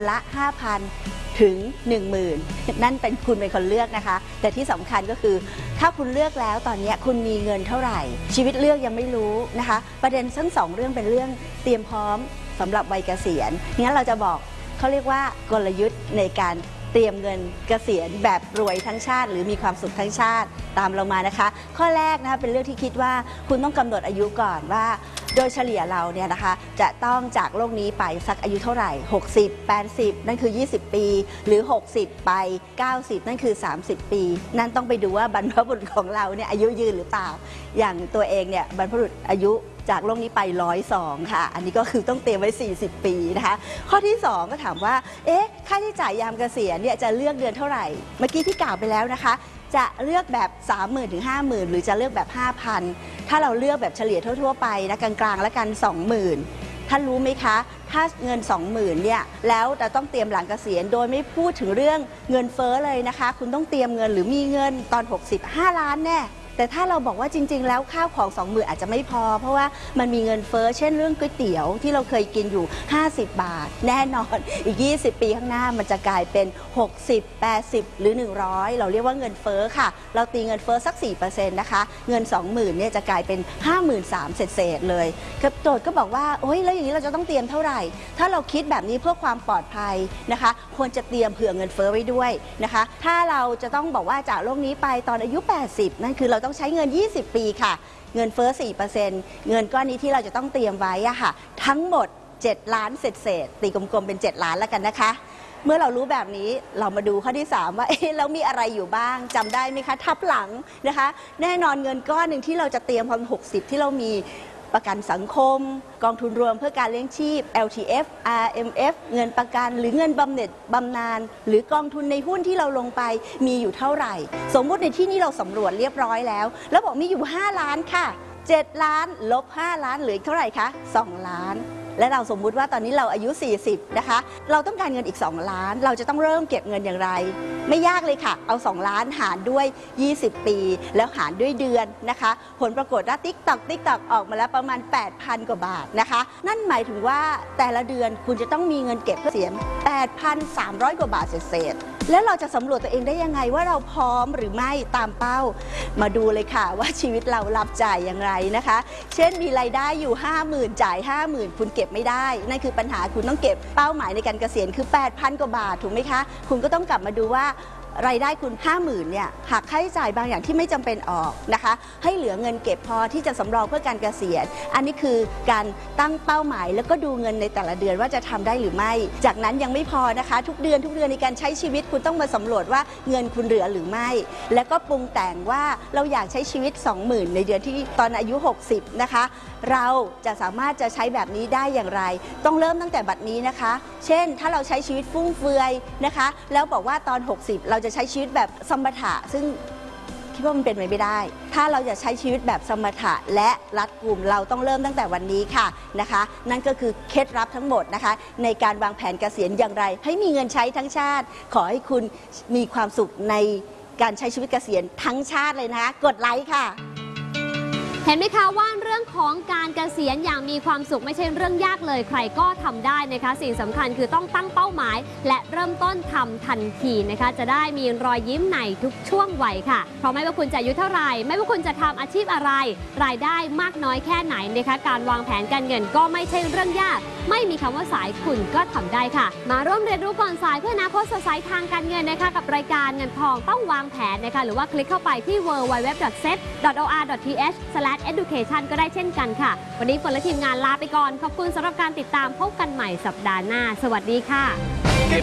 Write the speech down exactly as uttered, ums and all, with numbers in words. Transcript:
ละ ห้าพัน ถึง หนึ่งหมื่น นั่นเป็นคุณเป็นคนเลือกนะคะแต่ที่สำคัญก็คือถ้าคุณเลือกแล้วตอนนี้คุณมีเงินเท่าไหร่ชีวิตเลือกยังไม่รู้นะคะประเด็นทั้งสองเรื่องเป็นเรื่องเตรียมพร้อมสำหรับวัยเกษียณงั้นเราจะบอกเขาเรียกว่ากลยุทธ์ในการเตรียมเงินเกษียณแบบรวยทั้งชาติหรือมีความสุขทั้งชาติตามเรามานะคะข้อแรกนะคะเป็นเรื่องที่คิดว่าคุณต้องกำหนดอายุก่อนว่าโดยเฉลี่ยเราเนี่ยนะคะจะต้องจากโลกนี้ไปสักอายุเท่าไหร่หกสิบ แปดสิบนั่นคือยี่สิบปีหรือหกสิบไปเก้าสิบนั่นคือสามสิบปีนั่นต้องไปดูว่าบรรพบุรุษของเราเนี่ยอายุยืนหรือเปล่าอย่างตัวเองเนี่ยบรรพบุรุษอายุจากโลกนี้ไปหนึ่งร้อยสองค่ะอันนี้ก็คือต้องเตรียมไว้สี่สิบปีนะคะข้อที่สองก็ถามว่าเอ๊ะค่าใช้จ่ายยามเกษียณเนี่ยจะเลือกเดือนเท่าไหร่เมื่อกี้ที่กล่าวไปแล้วนะคะจะเลือกแบบ สามหมื่น ถึง ห้าหมื่น หรือจะเลือกแบบ ห้าพัน ถ้าเราเลือกแบบเฉลี่ยทั่วๆไปนะกลางๆแล้วกัน สองหมื่น ท่านรู้ไหมคะถ้าเงิน สองหมื่น เนี่ยแล้วจะต้องเตรียมหลังเกษียณโดยไม่พูดถึงเรื่องเงินเฟ้อเลยนะคะคุณต้องเตรียมเงินหรือมีเงินตอนหกสิบ ห้าล้านแน่แต่ถ้าเราบอกว่าจริงๆแล้วข้าวของสองหมื่นอาจจะไม่พอเพราะว่ามันมีเงินเฟ้อเช่นเรื่องก๋วยเตี๋ยวที่เราเคยกินอยู่ห้าสิบบาทแน่นอนอีกยี่สิบปีข้างหน้ามันจะกลายเป็นหกสิบ แปดสิบหรือหนึ่งร้อยเราเรียกว่าเงินเฟ้อค่ะเราตีเงินเฟ้อสัก สี่เปอร์เซ็นต์ นะคะเงิน สองหมื่น เนี่ยจะกลายเป็น ห้าหมื่นสามพัน เศษๆเลยโจทย์ก็บอกว่าโอ้ยแล้วอย่างนี้เราจะต้องเตรียมเท่าไหร่ถ้าเราคิดแบบนี้เพื่อความปลอดภัยนะคะควรจะเตรียมเผื่อเงินเฟ้อไว้ด้วยนะคะถ้าเราจะต้องบอกว่าจากโลกนี้ไปตอนอายุแปดสิบนั่นคือเราต้องใช้เงินยี่สิบปีค่ะเงินเฟ้อ สี่เปอร์เซ็นต์ เงินก้อนนี้ที่เราจะต้องเตรียมไว้อะค่ะทั้งหมดเจ็ดล้านเศษๆตีกลมๆเป็นเจ็ดล้านแล้วกันนะคะเมื่อเรารู้แบบนี้เรามาดูข้อที่สามว่าเอ๊ะแล้วมีอะไรอยู่บ้างจำได้ไหมคะทับหลังนะคะแน่นอนเงินก้อนหนึ่งที่เราจะเตรียมพอหกสิบที่เรามีประกันสังคมกองทุนรวมเพื่อการเลี้ยงชีพ แอล ที เอฟ อาร์ เอ็ม เอฟ เงินประกันหรือเงินบำเหน็จบำนาญหรือกองทุนในหุ้นที่เราลงไปมีอยู่เท่าไหร่สมมุติในที่นี้เราสำรวจเรียบร้อยแล้วแล้วบอกมีอยู่ห้าล้านค่ะเจ็ดล้านลบห้าล้านเหลืออีกเท่าไหร่คะสองล้านและเราสมมุติว่าตอนนี้เราอายุสี่สิบนะคะเราต้องการเงินอีกสองล้านเราจะต้องเริ่มเก็บเงินอย่างไรไม่ยากเลยค่ะเอาสองล้านหารด้วยยี่สิบปีแล้วหารด้วยเดือนนะคะผลปรากฏว่า ติ๊กต็อก ติ๊กต็อก ออกมาแล้วประมาณ แปดพัน กว่าบาทนะคะนั่นหมายถึงว่าแต่ละเดือนคุณจะต้องมีเงินเก็บเพื่อเสีย แปดพันสามร้อย กว่าบาทเศษแล้วเราจะสำรวจตัวเองได้ยังไงว่าเราพร้อมหรือไม่ตามเป้ามาดูเลยค่ะว่าชีวิตเรารับจ่ายอย่างไรนะคะเช่นมีรายได้อยู่ ห้าหมื่น จ่าย ห้าหมื่น คุณเก็บไม่ได้นั่นคือปัญหาคุณต้องเก็บเป้าหมายในการเกษียณคือ แปดพัน กว่าบาทถูกไหมคะคุณก็ต้องกลับมาดูว่ารายได้คุณ ห้าหมื่น เนี่ยหักค่าใช้จ่ายบางอย่างที่ไม่จำเป็นออกนะคะให้เหลือเงินเก็บพอที่จะสำรองเพื่อการเกษียณอันนี้คือการตั้งเป้าหมายแล้วก็ดูเงินในแต่ละเดือนว่าจะทำได้หรือไม่จากนั้นยังไม่พอนะคะทุกเดือนทุกเดือนในการใช้ชีวิตคุณต้องมาสำรวจว่าเงินคุณเหลือหรือไม่แล้วก็ปรุงแต่งว่าเราอยากใช้ชีวิต สองหมื่น ในเดือนที่ตอนอายุหกสิบนะคะเราจะสามารถจะใช้แบบนี้ได้อย่างไรต้องเริ่มตั้งแต่บัดนี้นะคะเช่นถ้าเราใช้ชีวิตฟุ่มเฟือยนะคะแล้วบอกว่าตอนหกสิบเราจะใช้ชีวิตแบบสมถะซึ่งคิดว่ามันเป็นไปไม่ได้ถ้าเราจะใช้ชีวิตแบบสมถะและรัดกุมเราต้องเริ่มตั้งแต่วันนี้ค่ะนะคะนั่นก็คือเคล็ดลับทั้งหมดนะคะในการวางแผนเกษียณอย่างไรให้มีเงินใช้ทั้งชาติขอให้คุณมีความสุขในการใช้ชีวิตเกษียณทั้งชาติเลยนะคะกดไลค์ค่ะเห็นไหมคะว่าเรื่องของการเกษียณอย่างมีความสุขไม่ใช่เรื่องยากเลยใครก็ทำได้นะคะสิ่งสำคัญคือต้องตั้งเป้าหมายและเริ่มต้นทำทันทีนะคะจะได้มีรอยยิ้มในทุกช่วงวัยค่ะเพราะไม่ว่าคุณจะอายุเท่าไหร่ไม่ว่าคุณจะทำอาชีพอะไรรายได้มากน้อยแค่ไหนนะคะการวางแผนการเงินก็ไม่ใช่เรื่องยากไม่มีคำว่าสายคุณก็ทำได้ค่ะมาร่วมเรียนรู้ก่อนสายเพื่ออนาคตสดใสทางการเงินนะคะกับรายการเงินทองต้องวางแผนนะคะหรือว่าคลิกเข้าไปที่ ดับเบิลยู ดับเบิลยู ดับเบิลยู ดอท เซต ดอท โอ อาร์ ดอท ที เอช สแลช เอดูเคชัน ก็ได้เช่นกันค่ะวันนี้ฝนและทีมงานลาไปก่อนขอบคุณสำหรับการติดตามพบกันใหม่สัปดาห์หน้าสวัสดีค่ะ